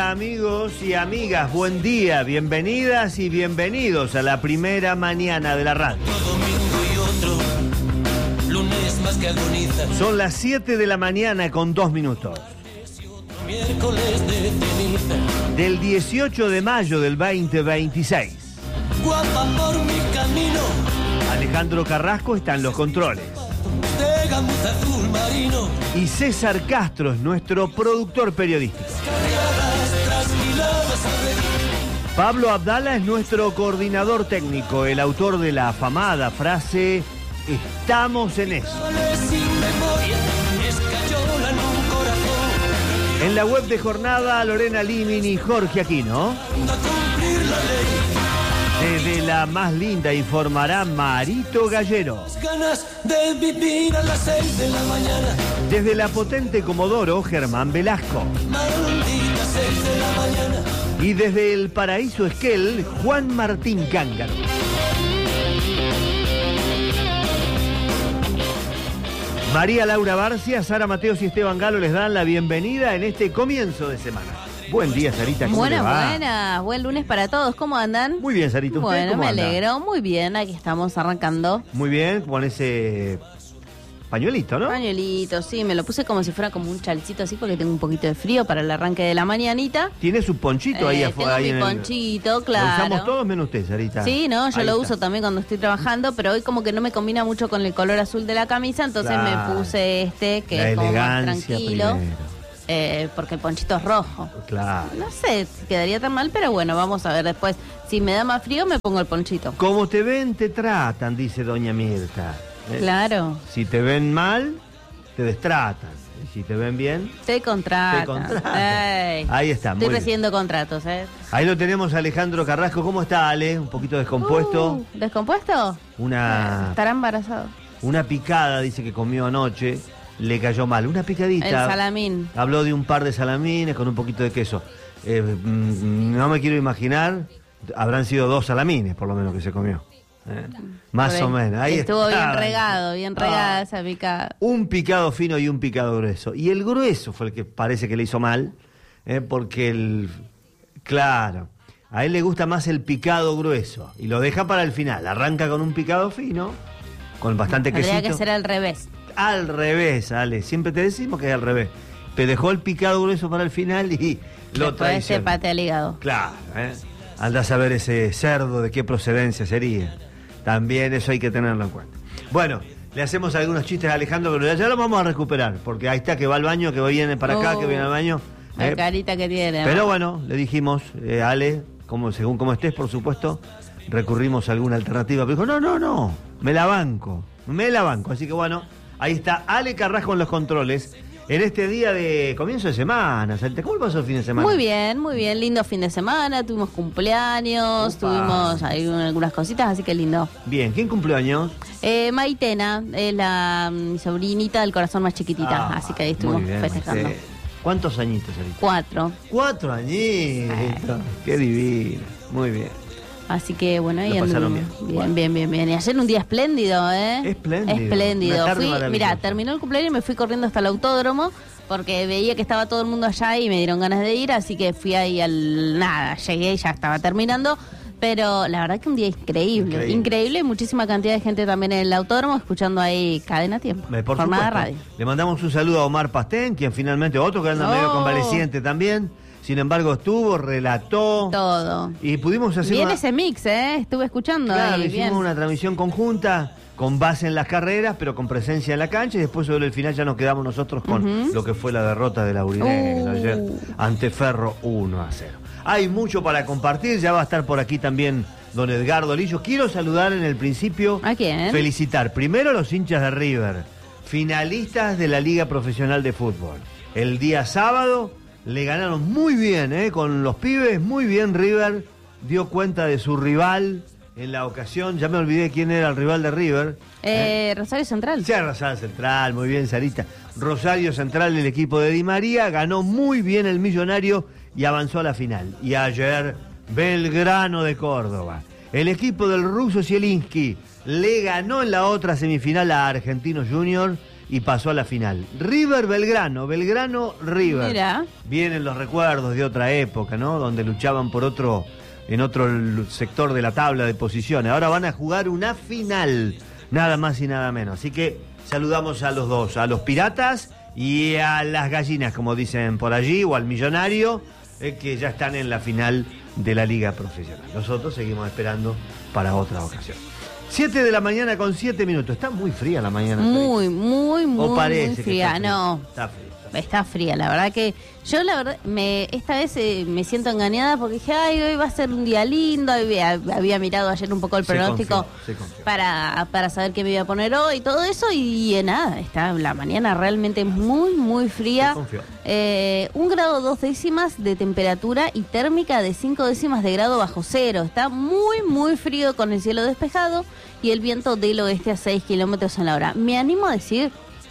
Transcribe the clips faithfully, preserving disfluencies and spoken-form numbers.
Hola amigos y amigas, buen día, bienvenidas y bienvenidos a la primera mañana de la radio. Domingo y otro, lunes más que agoniza. Son las siete de la mañana con dos minutos. Miércoles de ceniza. Del dieciocho de mayo del veinte veintiséis. Guapa por mi camino. Alejandro Carrasco está en los controles. De gamuza azul marino. Y César Castro es nuestro productor periodístico. Pablo Abdala es nuestro coordinador técnico, el autor de la afamada frase "Estamos en eso". En la web de Jornada, Lorena Limin y Jorge Aquino. Desde la más linda informará Marito Gallero. De vivir a las seis de la mañana. Desde la potente Comodoro, Germán Velasco. Maldita seis de la mañana. Y desde el Paraíso Esquel, Juan Martín Cángaro. María Laura Barcia, Sara Mateos y Esteban Galo les dan la bienvenida en este comienzo de semana. Buen día, Sarita, ¿cómo Buenas, le va? buenas, buen lunes para todos, ¿cómo andan? Muy bien, Sarita, ¿usted Bueno, cómo me anda? alegro, muy bien, aquí estamos arrancando. Muy bien, con ese pañuelito, ¿no? Pañuelito, sí, me lo puse como si fuera como un chalcito así porque tengo un poquito de frío para el arranque de la mañanita. Tiene su ponchito ahí Eh, afuera. tengo ahí mi en el- ponchito, Lo claro. usamos todos menos usted, Sarita. Sí, no, yo Ahí lo está. uso también cuando estoy trabajando, pero hoy como que no me combina mucho con el color azul de la camisa, entonces Claro. me puse este que La es como más elegancia tranquilo, primero. eh, porque el ponchito es rojo. Claro. No sé si quedaría tan mal, pero bueno, vamos a ver después. Si me da más frío, me pongo el ponchito. Como te ven, te tratan, dice doña Mirta. ¿Eh? Claro. Si te ven mal, te destratan. Y si te ven bien, Te contratan. te contratan. Ey. Ahí está, muy Estoy bien. recibiendo contratos, ¿eh? Ahí lo tenemos a Alejandro Carrasco. ¿Cómo está, Ale? Un poquito descompuesto. Uh, ¿Descompuesto? Una, Estará embarazado. una picada, dice que comió anoche. Le cayó mal. Una picadita. El salamín. Habló de un par de salamines con un poquito de queso. Eh, mm, no me quiero imaginar. Habrán sido dos salamines, por lo menos, que se comió. Eh, Más Por o ahí. menos. Ahí Estuvo está. bien regado, bien Ah. regada esa picada. Un picado fino y un picado grueso. Y el grueso fue el que parece que le hizo mal, eh, porque el... Claro, a él le gusta más el picado grueso y lo deja para el final. Arranca con un picado fino, con bastante quesito. Tendría que ser al revés. Al revés, Ale. Siempre te decimos que es al revés. Te dejó el picado grueso para el final y lo Después se traicionó. patea al hígado. Claro, ¿eh? Andás a ver ese cerdo de qué procedencia sería. También eso hay que tenerlo en cuenta. Bueno, le hacemos algunos chistes a Alejandro, pero ya lo vamos a recuperar, porque ahí está, que va al baño, que viene para acá, Oh, que viene al baño. La ¿eh? carita que tiene. Pero bueno, le dijimos, eh, Ale, como, según como estés, por supuesto, recurrimos a alguna alternativa. Pero dijo, no, no, no, me la banco, me la banco. Así que bueno, ahí está Ale Carrasco en los controles. En este día de comienzo de semana, Salita, ¿cómo pasó el fin de semana? Muy bien, muy bien, lindo fin de semana, tuvimos cumpleaños, Upa. tuvimos ahí algunas cositas, así que lindo. Bien, ¿quién cumplió años? Eh, Maitena es la mi sobrinita del corazón más chiquitita, Ah, así que ahí estuvimos muy bien, festejando. sí. ¿Cuántos añitos, Salita? Cuatro, Cuatro añitos. Qué divino. Muy bien. así que bueno, ahí Lo pasaron anduvimos. bien. Bien, Bueno. bien, bien, bien. Y ayer un día espléndido, ¿eh? Espléndido. Espléndido. Una tarde Fui, maravillosa. mira, terminó el cumpleaños y me fui corriendo hasta el autódromo porque veía que estaba todo el mundo allá y me dieron ganas de ir, así que fui ahí al nada, llegué y ya estaba terminando. Pero la verdad que un día increíble, Increíble. increíble, muchísima cantidad de gente también en el autódromo escuchando ahí Cadena Tiempo, Eh, Por Jornada supuesto. Radio. Le mandamos un saludo a Omar Pastén, quien finalmente, otro que anda Oh. medio convaleciente también. Sin embargo, estuvo, relató. Todo. Y pudimos hacer Bien una, ese mix, ¿eh? Estuve escuchando claro, ahí, hicimos bien. una transmisión conjunta con base en las carreras, pero con presencia en la cancha. Y después sobre el final ya nos quedamos nosotros con Ujú. lo que fue la derrota de Laurinegro Uh. ayer ante Ferro uno a cero. Hay mucho para compartir. Ya va a estar por aquí también don Edgardo Lillo. Quiero saludar en el principio. ¿A quién? Felicitar primero a los hinchas de River, finalistas de la Liga Profesional de Fútbol. El día sábado le ganaron muy bien, ¿eh? Con los pibes, muy bien River. Dio cuenta de su rival en la ocasión. Ya me olvidé quién era el rival de River. Eh, Rosario Central. Sí, Rosario Central, muy bien, Sarita. Rosario Central, el equipo de Di María, ganó muy bien el Millonario y avanzó a la final. Y ayer, Belgrano de Córdoba. El equipo del ruso Zielinski le ganó en la otra semifinal a Argentinos Junior y pasó a la final. River Belgrano, Belgrano River. Mira. Vienen los recuerdos de otra época, ¿no? Donde luchaban por otro, en otro sector de la tabla de posiciones. Ahora van a jugar una final, nada más y nada menos. Así que saludamos a los dos, a los Piratas y a las Gallinas, como dicen por allí, o al Millonario, eh, que ya están en la final de la Liga Profesional. Nosotros seguimos esperando para otra ocasión. siete de la mañana con siete minutos. Está muy fría la mañana. Muy, muy, muy, ¿O parece muy que fría. está fría? No, Está fría. está fría. La verdad que yo, la verdad, me esta vez eh, me siento engañada porque dije, ay, hoy va a ser un día lindo. Había, había mirado ayer un poco el Se pronóstico confió, se confió. para, para saber qué me iba a poner hoy y todo eso. Y, eh, nada, está la mañana realmente muy, muy fría. Se confió. Eh, un grado dos décimas de temperatura y térmica de cinco décimas de grado bajo cero. Está muy, muy frío con el cielo despejado y el viento del oeste a seis kilómetros en la hora. Me animo a decir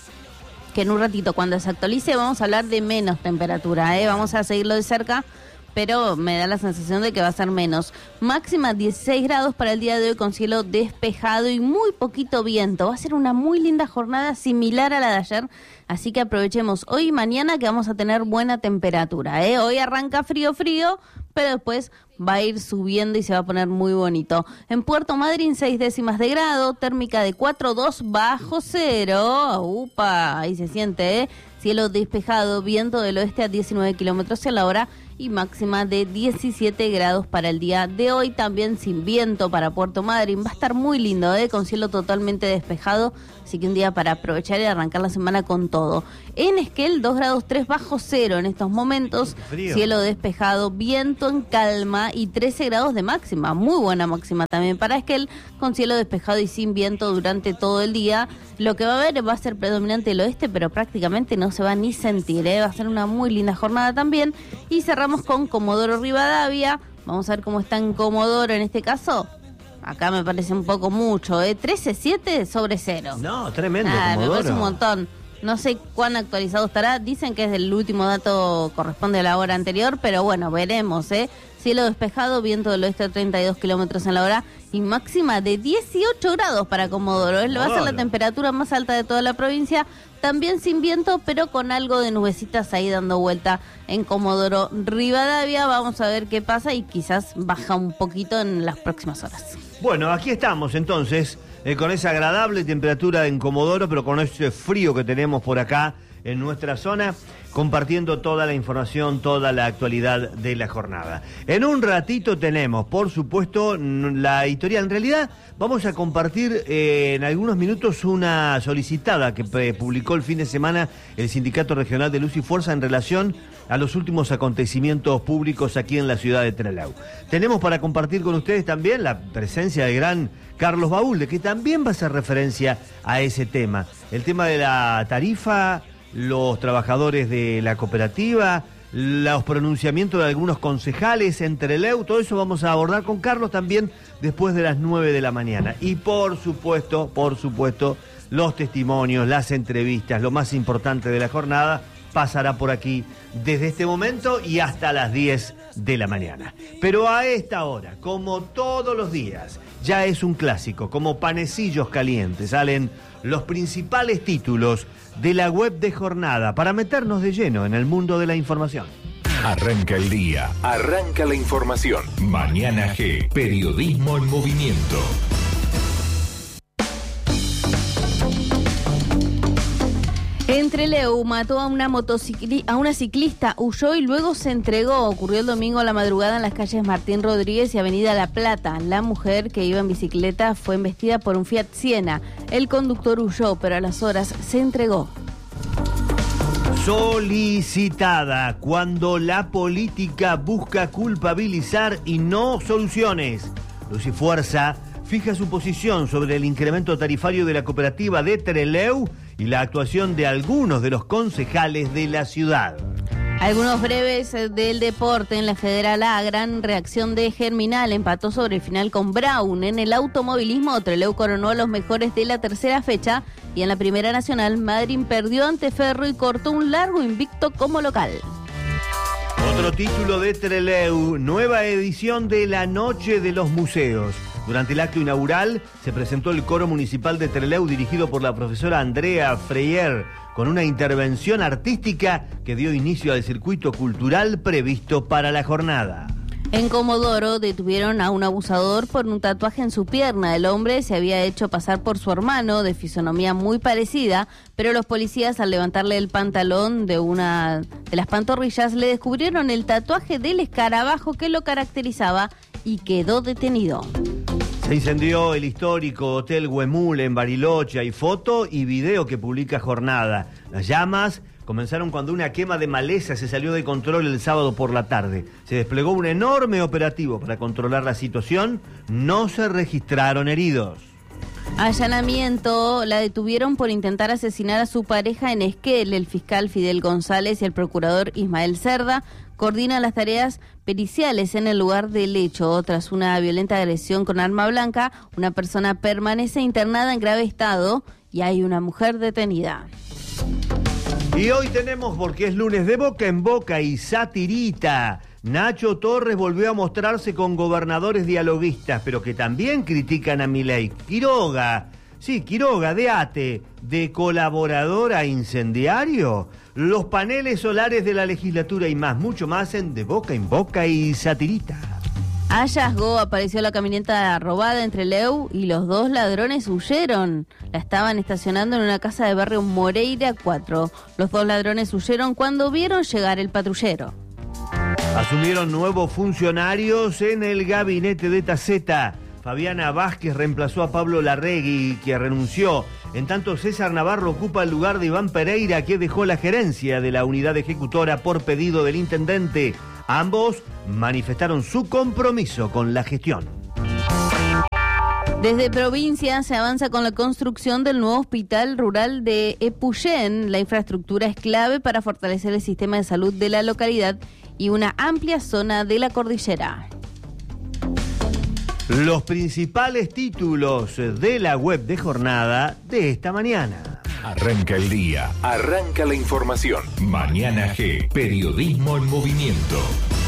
que en un ratito, cuando se actualice, vamos a hablar de menos temperatura, ¿eh? Vamos a seguirlo de cerca, pero me da la sensación de que va a ser menos. Máxima dieciséis grados para el día de hoy con cielo despejado y muy poquito viento. Va a ser una muy linda jornada similar a la de ayer, así que aprovechemos hoy y mañana que vamos a tener buena temperatura, ¿eh? Hoy arranca frío, frío, pero después va a ir subiendo y se va a poner muy bonito. En Puerto Madryn, seis décimas de grado, térmica de cuatro coma dos bajo cero. Upa, ahí se siente, ¿eh? Cielo despejado, viento del oeste a diecinueve kilómetros a la hora y máxima de diecisiete grados para el día de hoy, también sin viento para Puerto Madryn. Va a estar muy lindo, ¿eh? Con cielo totalmente despejado, así que un día para aprovechar y arrancar la semana con todo. En Esquel, dos grados tres bajo cero en estos momentos, Frío. Cielo despejado, viento en calma y trece grados de máxima, muy buena máxima también para Esquel, con cielo despejado y sin viento durante todo el día. Lo que va a haber va a ser predominante el oeste, pero prácticamente no se va ni sentir, ¿eh? Va a ser una muy linda jornada también. Y cerramos con Comodoro Rivadavia. Vamos a ver cómo está en Comodoro en este caso. Acá me parece un poco mucho, ¿eh? trece coma siete sobre cero. No, tremendo, Ah, me Comodoro. parece un montón. No sé cuán actualizado estará. Dicen que es el último dato, corresponde a la hora anterior, pero bueno, veremos, ¿eh? Cielo despejado, viento del oeste a treinta y dos kilómetros en la hora y máxima de dieciocho grados para Comodoro. Es- Va a ser la Hola. temperatura más alta de toda la provincia, también sin viento, pero con algo de nubecitas ahí dando vuelta en Comodoro Rivadavia. Vamos a ver qué pasa y quizás baja un poquito en las próximas horas. Bueno, aquí estamos entonces, eh, con esa agradable temperatura en Comodoro, pero con ese frío que tenemos por acá en nuestra zona, compartiendo toda la información, toda la actualidad de la jornada. En un ratito tenemos, por supuesto, n- la editorial. En realidad, vamos a compartir eh, en algunos minutos una solicitada que eh, publicó el fin de semana el Sindicato Regional de Luz y Fuerza en relación a los últimos acontecimientos públicos aquí en la ciudad de Trelew. Tenemos para compartir con ustedes también la presencia del gran Carlos Baúlde, que también va a hacer referencia a ese tema. El tema de la tarifa, los trabajadores de la cooperativa, los pronunciamientos de algunos concejales en Trelew, todo eso vamos a abordar con Carlos también después de las nueve de la mañana. Y por supuesto, por supuesto, los testimonios, las entrevistas, lo más importante de la jornada, pasará por aquí desde este momento y hasta las diez de la mañana. Pero a esta hora, como todos los días, ya es un clásico, como panecillos calientes, salen los principales títulos de la web de Jornada para meternos de lleno en el mundo de la información. Arranca el día, arranca la información. Mañana G, periodismo en movimiento. En Trelew mató a una motocicli- a una ciclista, huyó y luego se entregó. Ocurrió el domingo a la madrugada en las calles Martín Rodríguez y Avenida La Plata. La mujer que iba en bicicleta fue embestida por un Fiat Siena. El conductor huyó, pero a las horas se entregó. Solicitada cuando la política busca culpabilizar y no soluciones. Luz y Fuerza fija su posición sobre el incremento tarifario de la cooperativa de Trelew y la actuación de algunos de los concejales de la ciudad. Algunos breves eh, del deporte en la Federal A. Gran reacción de Germinal. Empató sobre el final con Brown. En el automovilismo, Trelew coronó a los mejores de la tercera fecha. Y en la Primera Nacional, Madryn perdió ante Ferro y cortó un largo invicto como local. Otro título de Trelew, nueva edición de la Noche de los Museos. Durante el acto inaugural se presentó el coro municipal de Trelew dirigido por la profesora Andrea Freyer, con una intervención artística que dio inicio al circuito cultural previsto para la jornada. En Comodoro detuvieron a un abusador por un tatuaje en su pierna. El hombre se había hecho pasar por su hermano, de fisonomía muy parecida, pero los policías, al levantarle el pantalón de una de las pantorrillas, le descubrieron el tatuaje del escarabajo que lo caracterizaba y quedó detenido. Se incendió el histórico Hotel Huemul en Bariloche. Hay foto y video que publica Jornada. Las llamas comenzaron cuando una quema de maleza se salió de control el sábado por la tarde. Se desplegó un enorme operativo para controlar la situación. No se registraron heridos. Allanamiento, la detuvieron por intentar asesinar a su pareja en Esquel. El fiscal Fidel González y el procurador Ismael Cerda coordinan las tareas periciales en el lugar del hecho. Tras una violenta agresión con arma blanca, una persona permanece internada en grave estado y hay una mujer detenida. Y hoy tenemos, porque es lunes de Boca en Boca y satirita. Nacho Torres volvió a mostrarse con gobernadores dialoguistas, pero que también critican a Milei. Quiroga, sí, Quiroga, de ATE, de colaborador a incendiario. Los paneles solares de la legislatura y más, mucho más en De Boca en Boca y satirita. Hallazgo, apareció la camioneta robada entre Trelew y los dos ladrones huyeron. La estaban estacionando en una casa de barrio Moreira cuatro. Los dos ladrones huyeron cuando vieron llegar el patrullero. Asumieron nuevos funcionarios en el gabinete de Taceta. Fabiana Vázquez reemplazó a Pablo Larregui, que renunció. En tanto, César Navarro ocupa el lugar de Iván Pereira, que dejó la gerencia de la unidad ejecutora por pedido del intendente. Ambos manifestaron su compromiso con la gestión. Desde provincia se avanza con la construcción del nuevo hospital rural de Epuyén. La infraestructura es clave para fortalecer el sistema de salud de la localidad y una amplia zona de la cordillera. Los principales títulos de la web de Jornada de esta mañana. Arranca el día, arranca la información. Mañana G, periodismo en movimiento.